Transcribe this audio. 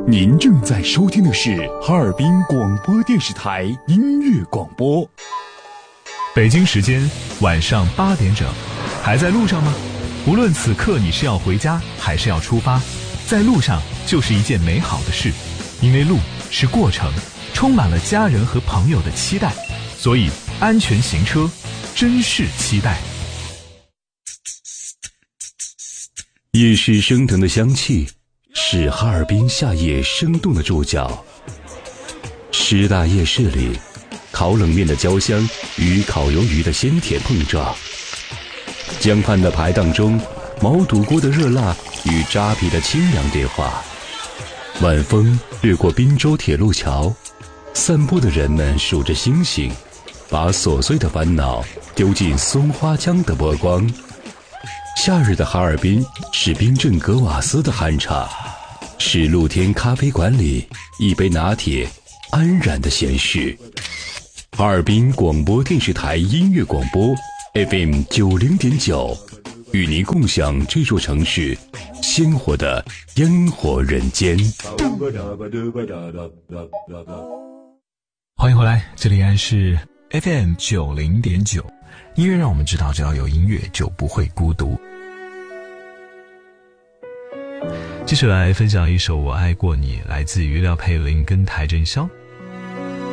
您正在收听的是哈尔滨广播电视台音乐广播。 北京时间晚上8点整，还在路上吗？无论此刻你是要回家还是要出发，在路上就是一件美好的事，因为路是过程，充满了家人和朋友的期待，所以安全行车，珍视期待。 夜市升腾的香气是哈尔滨夏夜生动的注脚。师大夜市里，烤冷面的焦香与烤鱿鱼的鲜甜碰撞，江畔的排档中，毛肚锅的热辣与扎啤的清凉对话。晚风掠过滨州铁路桥，散步的人们数着星星，把琐碎的烦恼丢进松花江的波光。夏日的哈尔滨是冰镇格瓦斯的酣畅，是露天咖啡馆里一杯拿铁安然的闲适。哈尔滨广播电视台音乐广播 FM 90.9，与您共享这座城市鲜活的烟火人间。 欢迎回来，这里依然是 FM 90.9，音乐让我们知道，只要有音乐就不会孤独。继续来分享一首《我爱过你》，来自于廖佩玲跟邰正宵。